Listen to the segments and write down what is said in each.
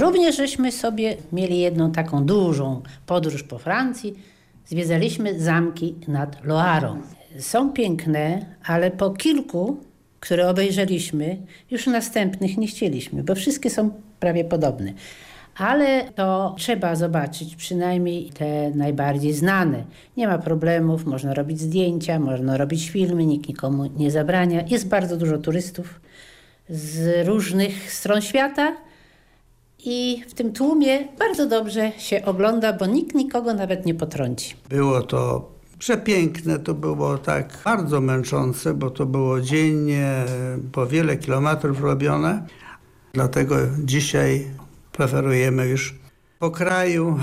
Również żeśmy sobie mieli jedną taką dużą podróż po Francji. Zwiedzaliśmy zamki nad Loarą. Są piękne, ale po kilku, które obejrzeliśmy, już następnych nie chcieliśmy, bo wszystkie są prawie podobne. Ale to trzeba zobaczyć przynajmniej te najbardziej znane. Nie ma problemów, można robić zdjęcia, można robić filmy, nikt nikomu nie zabrania. Jest bardzo dużo turystów z różnych stron świata i w tym tłumie bardzo dobrze się ogląda, bo nikt nikogo nawet nie potrąci. Było to przepiękne, to było tak bardzo męczące, bo to było dziennie po wiele kilometrów robione. Dlatego dzisiaj preferujemy już po kraju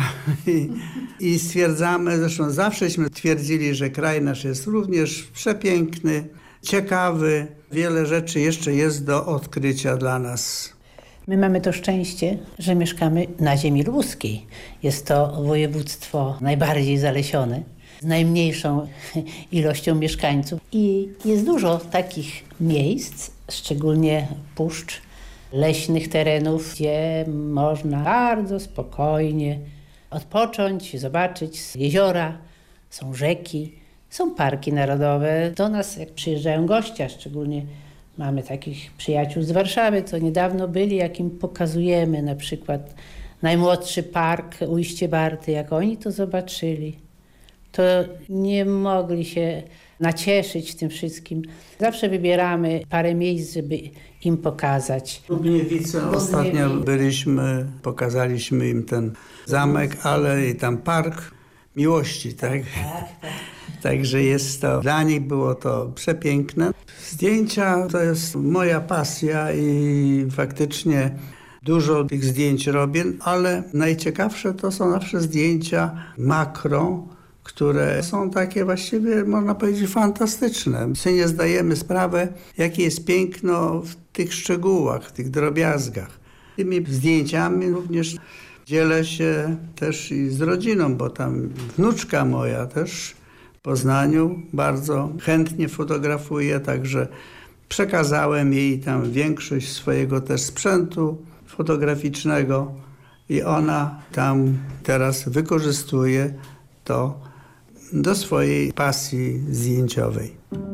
i stwierdzamy, zresztą zawsześmy twierdzili, że kraj nasz jest również przepiękny, ciekawy. Wiele rzeczy jeszcze jest do odkrycia dla nas. My mamy to szczęście, że mieszkamy na ziemi lubuskiej. Jest to województwo najbardziej zalesione, z najmniejszą ilością mieszkańców. I jest dużo takich miejsc, szczególnie puszcz, leśnych terenów, gdzie można bardzo spokojnie odpocząć, zobaczyć jeziora, są rzeki, są parki narodowe. Do nas, jak przyjeżdżają goście, szczególnie mamy takich przyjaciół z Warszawy, co niedawno byli, jakim pokazujemy na przykład najmłodszy park Ujście Barty, jak oni to zobaczyli, to nie mogli się nacieszyć tym wszystkim. Zawsze wybieramy parę miejsc, żeby im pokazać. W Lubniewice ostatnio byliśmy, pokazaliśmy im ten zamek, ale i tam park miłości, tak? Także jest to, dla nich było to przepiękne. Zdjęcia to jest moja pasja i faktycznie dużo tych zdjęć robię, ale najciekawsze to są zawsze zdjęcia makro, które są takie właściwie, można powiedzieć, fantastyczne. My sobie nie zdajemy sprawy, jakie jest piękno w tych szczegółach, w tych drobiazgach. Tymi zdjęciami również dzielę się też i z rodziną, bo tam wnuczka moja też w Poznaniu bardzo chętnie fotografuje, także przekazałem jej tam większość swojego też sprzętu fotograficznego i ona tam teraz wykorzystuje to do swojej pasji zdjęciowej.